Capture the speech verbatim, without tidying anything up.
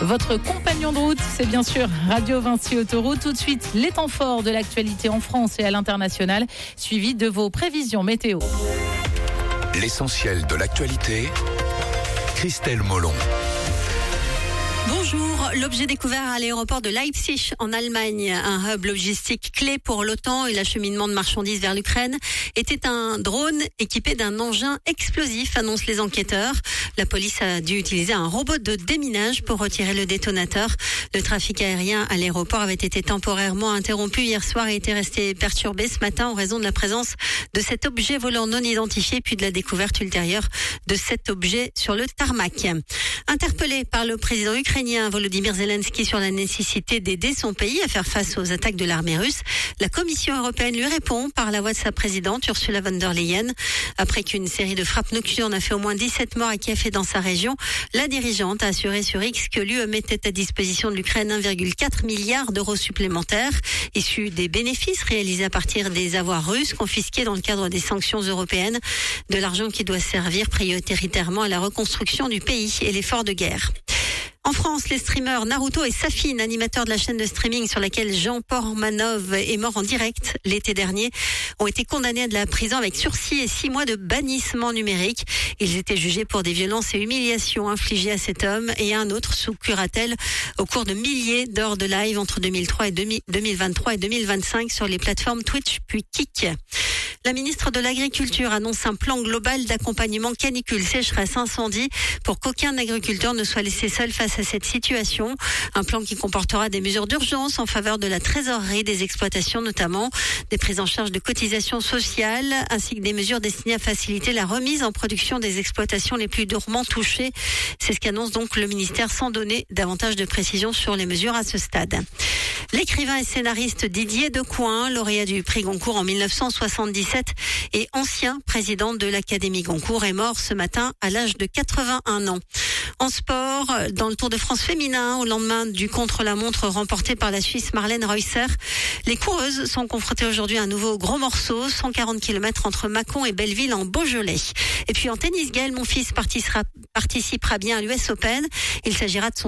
Votre compagnon de route, c'est bien sûr Radio Vinci Autoroute. Tout de suite, les temps forts de l'actualité en France et à l'international, suivi de vos prévisions météo. L'essentiel de l'actualité, Christelle Molon. Bonjour, l'objet découvert à l'aéroport de Leipzig en Allemagne, un hub logistique clé pour l'OTAN et l'acheminement de marchandises vers l'Ukraine, était un drone équipé d'un engin explosif, annoncent les enquêteurs. La police a dû utiliser un robot de déminage pour retirer le détonateur. Le trafic aérien à l'aéroport avait été temporairement interrompu hier soir et était resté perturbé ce matin en raison de la présence de cet objet volant non identifié puis de la découverte ultérieure de cet objet sur le tarmac. Interpellé par le président ukrainien Volodymyr Zelensky sur la nécessité d'aider son pays à faire face aux attaques de l'armée russe, la Commission européenne lui répond par la voix de sa présidente Ursula von der Leyen. Après qu'une série de frappes nocturnes a fait au moins dix-sept morts à Kiev et dans sa région, la dirigeante a assuré sur X que l'U E mettait à disposition de l'Ukraine un virgule quatre milliard d'euros supplémentaires, issus des bénéfices réalisés à partir des avoirs russes confisqués dans le cadre des sanctions européennes, de l'argent qui doit servir prioritairement à la reconstruction du pays et l'effort de guerre. En France, les streamers Naruto et Safin, animateurs de la chaîne de streaming sur laquelle Jean Pormanov est mort en direct l'été dernier, ont été condamnés à de la prison avec sursis et six mois de bannissement numérique. Ils étaient jugés pour des violences et humiliations infligées à cet homme et à un autre sous curatelle au cours de milliers d'heures de live entre deux mille trois et deux mille vingt-trois et deux mille vingt-cinq sur les plateformes Twitch puis Kik. La ministre de l'Agriculture annonce un plan global d'accompagnement canicule, sécheresse, incendie pour qu'aucun agriculteur ne soit laissé seul face à cette situation. Un plan qui comportera des mesures d'urgence en faveur de la trésorerie des exploitations, notamment des prises en charge de cotisations sociales, ainsi que des mesures destinées à faciliter la remise en production des exploitations les plus durement touchées. C'est ce qu'annonce donc le ministère sans donner davantage de précisions sur les mesures à ce stade. L'écrivain et scénariste Didier Decoing, lauréat du prix Goncourt en mille neuf cent soixante-dix-sept et ancien président de l'Académie Goncourt, est mort ce matin à l'âge de quatre-vingt-un ans. En sport, dans le Tour de France féminin, au lendemain du contre-la-montre remporté par la Suisse Marlène Reusser, les coureuses sont confrontées aujourd'hui à un nouveau gros morceau, cent quarante kilomètres entre Mâcon et Belleville en Beaujolais. Et puis en tennis, Gaël Monfils participera, participera bien à l'U S Open. Il s'agira de son